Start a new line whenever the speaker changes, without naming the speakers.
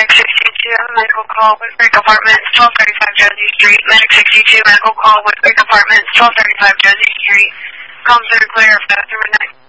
Medic 62, medical call with Brick Apartments, 1235 Josie Street. Medic 62, medical call with Brick Apartments, 1235 Josie Street. Calm clear, clear, faster midnight.